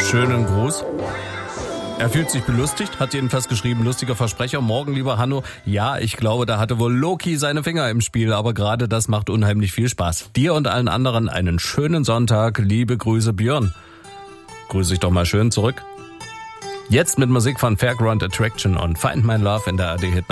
schönen Gruß. Er fühlt sich belustigt, hat jedenfalls geschrieben, lustiger Versprecher. Morgen, lieber Hanno. Ja, ich glaube, da hatte wohl Loki seine Finger im Spiel, aber gerade das macht unheimlich viel Spaß. Dir und allen anderen einen schönen Sonntag. Liebe Grüße, Björn. Grüße ich doch mal schön zurück. Jetzt mit Musik von Fairground Attraction und Find My Love in der AD Hit